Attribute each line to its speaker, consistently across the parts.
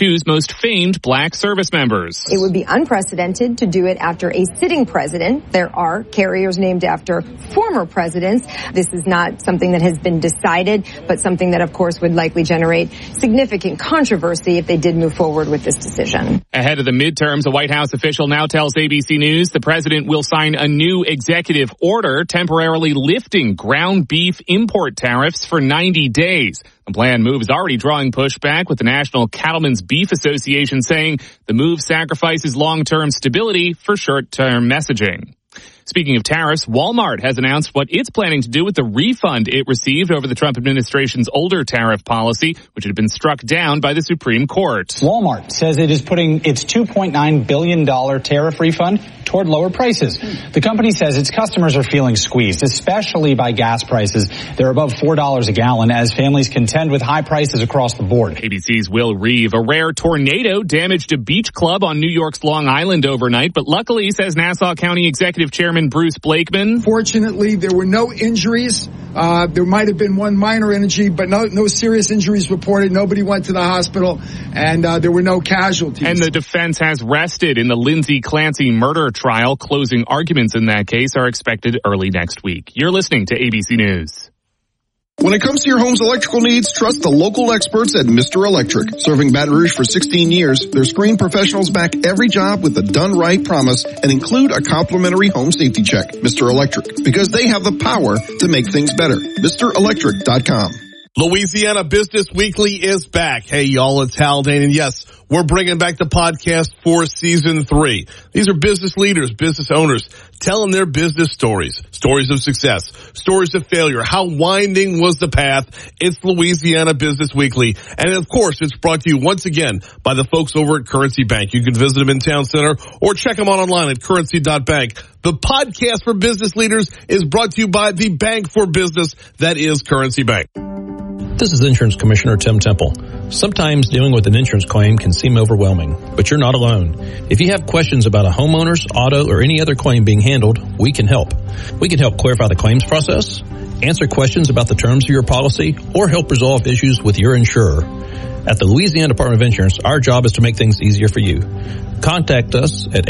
Speaker 1: two's most famed black service members.
Speaker 2: It would be unprecedented to do it after a sitting president. There are carriers named after former presidents. This is not something that has been decided, but something that, of course, would likely generate significant controversy if they did move forward with this decision.
Speaker 1: Ahead of the midterms, a White House official now tells ABC News the president will sign a new executive order temporarily lifting ground beef import tariffs for 90 days. The planned move is already drawing pushback, with the National Cattlemen's Beef Association saying the move sacrifices long-term stability for short-term messaging. Speaking of tariffs, Walmart has announced what it's planning to do with the refund it received over the Trump administration's older tariff policy, which had been struck down by the Supreme Court.
Speaker 3: Walmart says it is putting its $2.9 billion tariff refund toward lower prices. The company says its customers are feeling squeezed, especially by gas prices. They're above $4 a gallon as families contend with high prices across the board.
Speaker 1: ABC's Will Reeve. A rare tornado damaged a beach club on New York's Long Island overnight, but luckily, says Nassau County Executive Chairman Bruce Blakeman.
Speaker 4: Fortunately, there were no injuries. There might have been one minor injury, but no serious injuries reported. Nobody went to the hospital, and there were no casualties.
Speaker 1: And the defense has rested in the Lindsay Clancy murder trial. Closing arguments in that case are expected early next week. You're listening to ABC News.
Speaker 5: When it comes to your home's electrical needs, trust the local experts at Mr. Electric. Serving Baton Rouge for 16 years, their screened professionals back every job with a done-right promise and include a complimentary home safety check. Mr. Electric, because they have the power to make things better. MrElectric.com.
Speaker 6: Louisiana Business Weekly is back. Hey, y'all, it's Haldane, and yes, we're bringing back the podcast for season 3. These are business leaders, business owners, telling their business stories, stories of success, stories of failure. How winding was the path? It's Louisiana Business Weekly. And of course, it's brought to you once again by the folks over at Currency Bank. You can visit them in Town Center or check them out online at currency.bank. The podcast for business leaders is brought to you by the bank for business that is Currency Bank.
Speaker 7: This is Insurance Commissioner Tim Temple. Sometimes dealing with an insurance claim can seem overwhelming, but you're not alone. If you have questions about a homeowner's, auto, or any other claim being handled, we can help. We can help clarify the claims process, answer questions about the terms of your policy, or help resolve issues with your insurer. At the Louisiana Department of Insurance, our job is to make things easier for you. Contact us at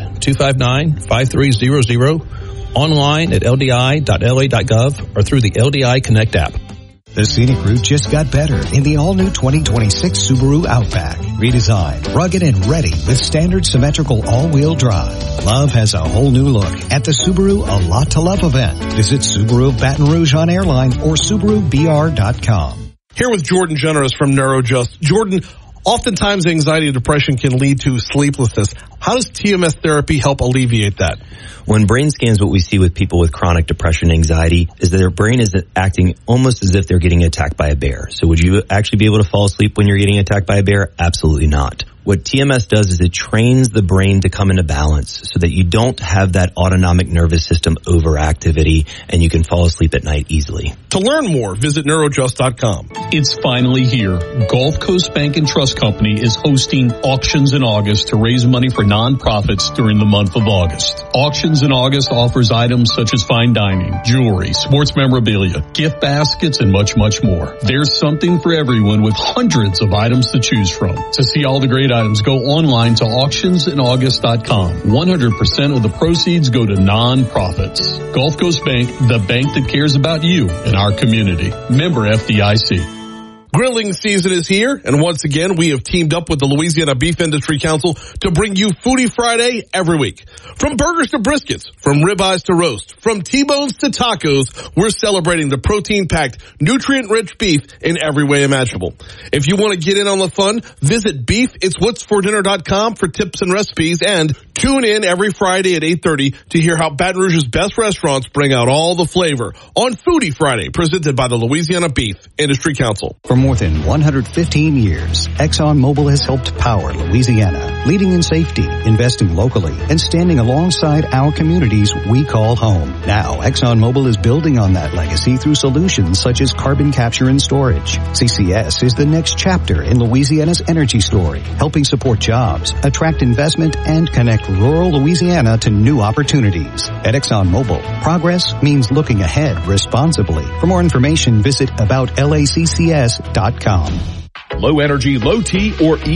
Speaker 7: 800-259-5300, online at ldi.la.gov, or through the LDI Connect app.
Speaker 8: The scenic route just got better in the all-new 2026 Subaru Outback. Redesigned, rugged, and ready with standard symmetrical all-wheel drive. Love has a whole new look at the Subaru A Lot to Love event. Visit Subaru of Baton Rouge on Airline or SubaruBR.com.
Speaker 6: Here with Jordan Generous from NeuroJust. Jordan, oftentimes anxiety and depression can lead to sleeplessness. How does TMS therapy help alleviate that?
Speaker 9: When brain scans, what we see with people with chronic depression and anxiety is that their brain is acting almost as if they're getting attacked by a bear. So would you actually be able to fall asleep when you're getting attacked by a bear? Absolutely not. What TMS does is it trains the brain to come into balance so that you don't have that autonomic nervous system overactivity and you can fall asleep at night easily.
Speaker 6: To learn more, visit neurojust.com.
Speaker 10: It's finally here. Gulf Coast Bank and Trust Company is hosting auctions in August to raise money for nonprofits during the month of August. Auctions in August offers items such as fine dining, jewelry, sports memorabilia, gift baskets, and much, much more. There's something for everyone with hundreds of items to choose from. To see all the great items, go online to auctionsinAugust.com. 100% of the proceeds go to nonprofits. Gulf Coast Bank, the bank that cares about you and our community. Member FDIC.
Speaker 6: Grilling season is here, and once again, we have teamed up with the Louisiana Beef Industry Council to bring you Foodie Friday every week. From burgers to briskets, from ribeyes to roast, from T-bones to tacos, we're celebrating the protein-packed, nutrient-rich beef in every way imaginable. If you want to get in on the fun, visit beefitswhatsfordinner.com for tips and recipes, and tune in every Friday at 8:30 to hear how Baton Rouge's best restaurants bring out all the flavor on Foodie Friday, presented by the Louisiana Beef Industry Council.
Speaker 8: For more than 115 years, ExxonMobil has helped power Louisiana, leading in safety, investing locally, and standing alongside our communities we call home. Now, ExxonMobil is building on that legacy through solutions such as carbon capture and storage. CCS is the next chapter in Louisiana's energy story, helping support jobs, attract investment, and connect rural Louisiana to new opportunities. At ExxonMobil, progress means looking ahead responsibly. For more information, visit AboutLACCS.com.
Speaker 11: Low energy, low T, or ED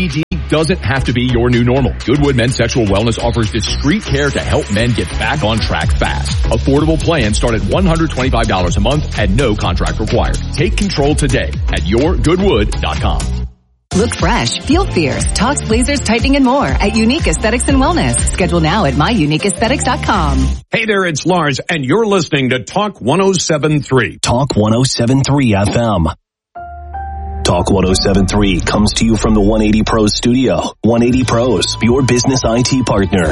Speaker 11: doesn't have to be your new normal. Goodwood Men's Sexual Wellness offers discreet care to help men get back on track fast. Affordable plans start at $125 a month and no contract required. Take control today at yourgoodwood.com.
Speaker 12: Look fresh, feel fierce, talks, blazers, typing, and more at Unique Aesthetics and Wellness. Schedule now at myuniqueaesthetics.com.
Speaker 13: Hey there, it's Lars, and you're listening to Talk 107.3.
Speaker 14: Talk 107.3 FM. Talk 107.3 comes to you from the 180 Pros studio. 180 Pros, your business IT partner.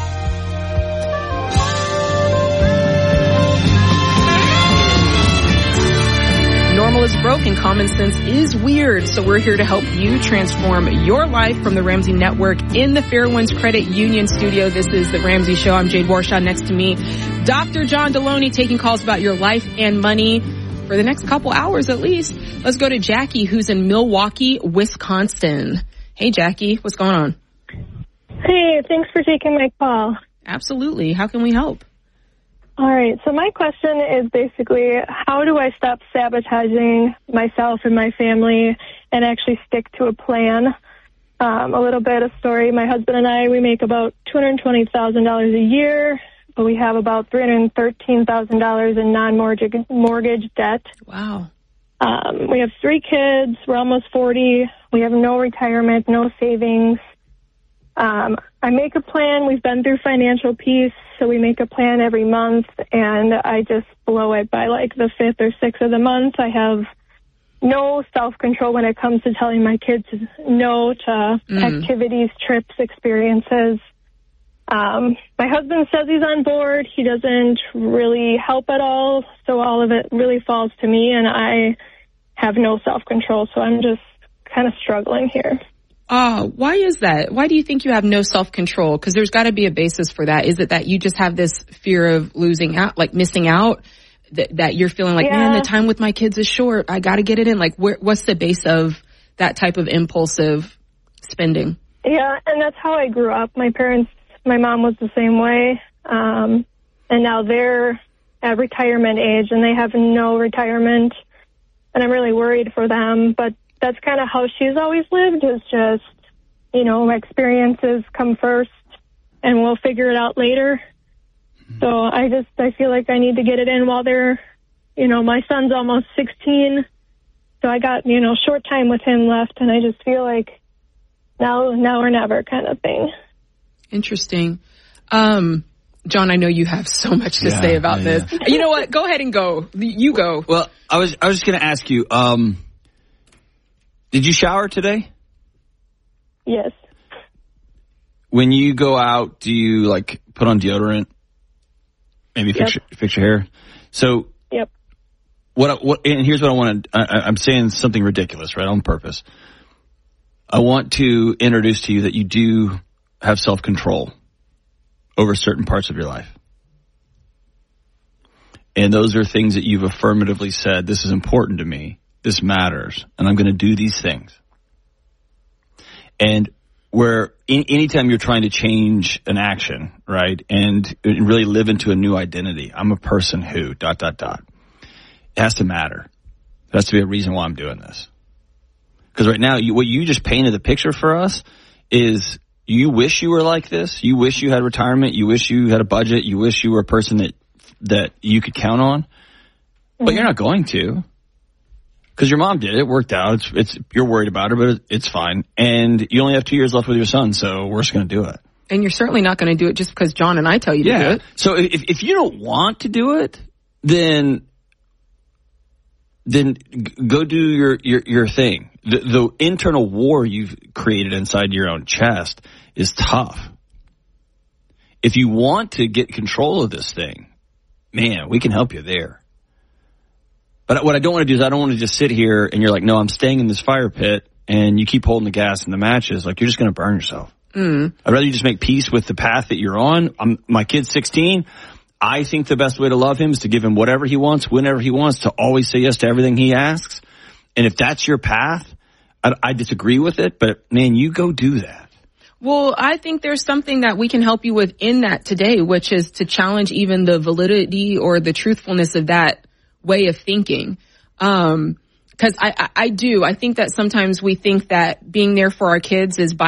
Speaker 15: Normal is broken, common sense is weird, so we're here to help you transform your life from the Ramsey Network in the Fairwinds Credit Union studio. This is the Ramsey Show. I'm Jade Warshaw. Next to me, Dr. John Deloney, taking calls about your life and money for the next couple hours at least. Let's go to Jackie, who's in Milwaukee, Wisconsin. Hey, Jackie, what's going on?
Speaker 16: Hey, thanks for taking my call.
Speaker 15: Absolutely. How can we help?
Speaker 16: All right, so my question is basically, how do I stop sabotaging myself and my family and actually stick to a plan? A little bit of story. My husband and I, we make about $220,000 a year, but we have about $313,000 in non-mortgage debt.
Speaker 15: Wow.
Speaker 16: We have 3 kids. We're almost 40. We have no retirement, no savings. I make a plan. We've been through financial peace, so we make a plan every month, and I just blow it by like the 5th or 6th of the month. I have no self-control when it comes to telling my kids no to activities, trips, experiences. My husband says he's on board. He doesn't really help at all, so all of it really falls to me, and I have no self-control, so I'm just kind of struggling here.
Speaker 15: Why is that? Why do you think you have no self-control? Because there's got to be a basis for that. Is it that you just have this fear of losing out, like missing out, that you're feeling like, man, the time with my kids is short. I got to get it in. Like, what's the base of that type of impulsive spending?
Speaker 16: Yeah, and that's how I grew up. My mom was the same way. And now they're at retirement age and they have no retirement. And I'm really worried for them, but that's kind of how she's always lived, is just, experiences come first and we'll figure it out later. So I feel like I need to get it in while they're, my son's almost 16. So I got, short time with him left, and I just feel like now or never kind of thing.
Speaker 15: Interesting. John, I know you have so much to say about this. You know what? Go ahead and go. You go.
Speaker 17: Well, I was just going to ask you, did you shower today?
Speaker 16: Yes.
Speaker 17: When you go out, do you put on deodorant? Maybe fix your hair? So,
Speaker 16: yep.
Speaker 17: And here's what I want to, I'm saying something ridiculous, right, on purpose. I want to introduce to you that you do have self-control over certain parts of your life. And those are things that you've affirmatively said, this is important to me. This matters, and I'm going to do these things. And anytime you're trying to change an action, right, and really live into a new identity, I'm a person who, ... It has to matter. There has to be a reason why I'm doing this. Because right now, what you just painted the picture for us is you wish you were like this. You wish you had retirement. You wish you had a budget. You wish you were a person that you could count on. But you're not going to. Because your mom did it, worked out. You're worried about her, but it's fine. And you only have 2 years left with your son, so we're just going to do it.
Speaker 15: And you're certainly not going to do it just because John and I tell you to do it.
Speaker 17: So if you don't want to do it, then go do your thing. The internal war you've created inside your own chest is tough. If you want to get control of this thing, man, we can help you there. But what I don't want to do is I don't want to just sit here and you're like, no, I'm staying in this fire pit, and you keep holding the gas and the matches. Like, you're just going to burn yourself. I'd rather you just make peace with the path that you're on. My kid's 16. I think the best way to love him is to give him whatever he wants, whenever he wants, to always say yes to everything he asks. And if that's your path, I disagree with it, but man, you go do that.
Speaker 15: Well, I think there's something that we can help you with in that today, which is to challenge even the validity or the truthfulness of that way of thinking. Because I think that sometimes we think that being there for our kids is by